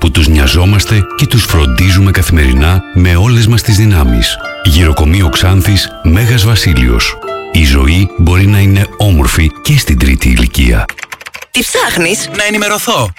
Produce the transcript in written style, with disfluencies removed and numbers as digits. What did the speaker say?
που τους νοιαζόμαστε και τους φροντίζουμε καθημερινά με όλες μας τις δυνάμεις. Γυροκομείο Ξάνθης, Μέγας Βασίλειος. Η ζωή μπορεί να είναι όμορφη και στην τρίτη ηλικία. Τι ψάχνεις? Να ενημερωθώ.